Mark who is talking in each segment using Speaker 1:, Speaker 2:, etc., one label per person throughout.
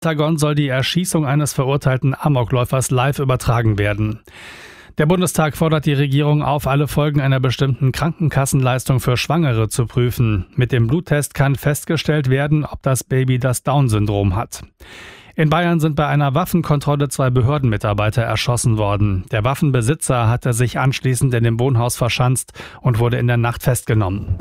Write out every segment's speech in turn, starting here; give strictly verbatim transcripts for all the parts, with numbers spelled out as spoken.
Speaker 1: Pentagon soll die Erschießung eines verurteilten Amokläufers live übertragen werden. Der Bundestag fordert die Regierung auf, alle Folgen einer bestimmten Krankenkassenleistung für Schwangere zu prüfen. Mit dem Bluttest kann festgestellt werden, ob das Baby das Down-Syndrom hat. In Bayern sind bei einer Waffenkontrolle zwei Behördenmitarbeiter erschossen worden. Der Waffenbesitzer hatte sich anschließend in dem Wohnhaus verschanzt und wurde in der Nacht festgenommen.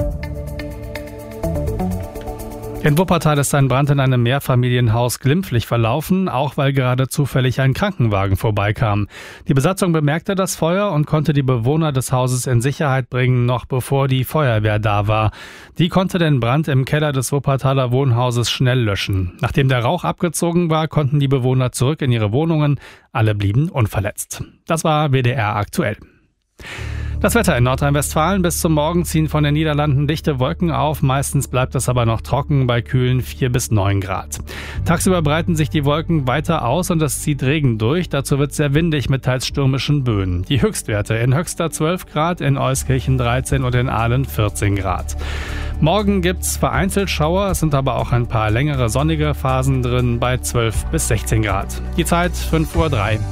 Speaker 1: In Wuppertal ist ein Brand in einem Mehrfamilienhaus glimpflich verlaufen, auch weil gerade zufällig ein Krankenwagen vorbeikam. Die Besatzung bemerkte das Feuer und konnte die Bewohner des Hauses in Sicherheit bringen, noch bevor die Feuerwehr da war. Die konnte den Brand im Keller des Wuppertaler Wohnhauses schnell löschen. Nachdem der Rauch abgezogen war, konnten die Bewohner zurück in ihre Wohnungen. Alle blieben unverletzt. Das war W D R aktuell. Das Wetter in Nordrhein-Westfalen: Bis zum Morgen ziehen von den Niederlanden dichte Wolken auf. Meistens bleibt es aber noch trocken bei kühlen vier bis neun Grad. Tagsüber breiten sich die Wolken weiter aus und es zieht Regen durch. Dazu wird es sehr windig mit teils stürmischen Böen. Die Höchstwerte: in Höxter zwölf Grad, in Euskirchen dreizehn und in Aalen vierzehn Grad. Morgen gibt's vereinzelt Schauer, es sind aber auch ein paar längere sonnige Phasen drin bei zwölf bis sechzehn Grad. Die Zeit fünf Uhr drei.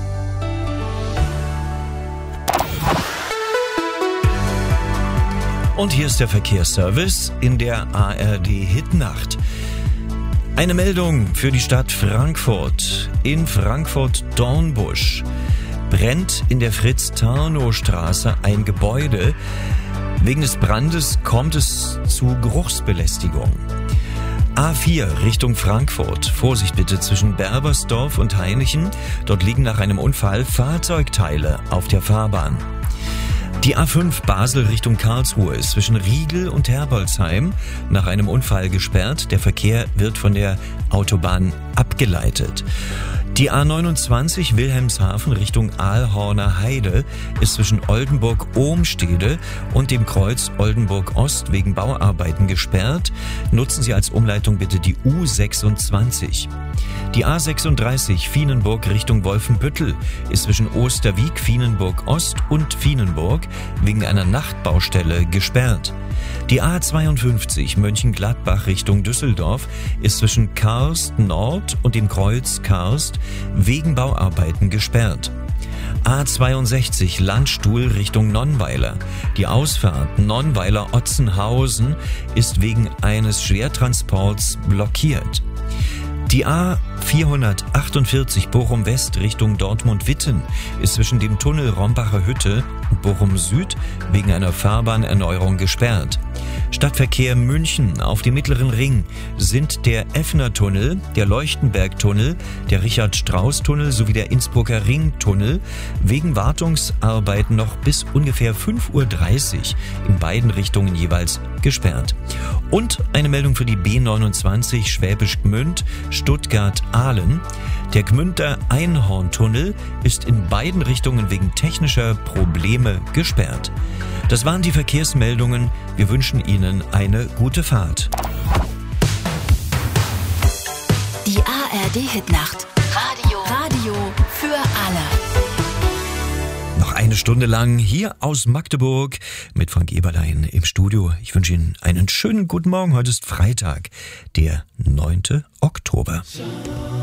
Speaker 2: Und hier ist der Verkehrsservice in der A R D-Hitnacht. Eine Meldung für die Stadt Frankfurt. In Frankfurt-Dornbusch brennt in der Fritz-Tarnow-Straße ein Gebäude. Wegen des Brandes kommt es zu Geruchsbelästigung. A vier Richtung Frankfurt. Vorsicht bitte zwischen Berbersdorf und Hainichen. Dort liegen nach einem Unfall Fahrzeugteile auf der Fahrbahn. Die A fünf Basel Richtung Karlsruhe ist zwischen Riegel und Herbolzheim nach einem Unfall gesperrt. Der Verkehr wird von der Autobahn abgeleitet. Die A neunundzwanzig Wilhelmshaven Richtung Aalhorner Heide ist zwischen Oldenburg-Ohmstede und dem Kreuz Oldenburg-Ost wegen Bauarbeiten gesperrt. Nutzen Sie als Umleitung bitte die U sechsundzwanzig. Die A sechsunddreißig Vienenburg Richtung Wolfenbüttel ist zwischen Osterwieck, Vienenburg Ost und Vienenburg wegen einer Nachtbaustelle gesperrt. Die A zweiundfünfzig Mönchengladbach Richtung Düsseldorf ist zwischen Karst Nord und dem Kreuz Karst wegen Bauarbeiten gesperrt. A zweiundsechzig Landstuhl Richtung Nonnweiler. Die Ausfahrt Nonnweiler-Otzenhausen ist wegen eines Schwertransports blockiert. Die A vierhundertachtundvierzig Bochum West Richtung Dortmund-Witten ist zwischen dem Tunnel Rombacher Hütte und Bochum Süd wegen einer Fahrbahnerneuerung gesperrt. Stadtverkehr München: Auf dem Mittleren Ring sind der Effner-Tunnel, der Leuchtenberg-Tunnel, der Richard-Strauß-Tunnel sowie der Innsbrucker Ring-Tunnel wegen Wartungsarbeiten noch bis ungefähr fünf Uhr dreißig in beiden Richtungen jeweils gesperrt. Und eine Meldung für die B neunundzwanzig Schwäbisch Gmünd Stuttgart-Ahlen. Der Gmünder Einhorntunnel ist in beiden Richtungen wegen technischer Probleme gesperrt. Das waren die Verkehrsmeldungen. Wir wünschen Ihnen eine gute Fahrt.
Speaker 3: Die A R D-Hitnacht. Radio. Radio für alle.
Speaker 2: Noch eine Stunde lang hier aus Magdeburg mit Frank Eberlein im Studio. Ich wünsche Ihnen einen schönen guten Morgen. Heute ist Freitag, der neunte Oktober.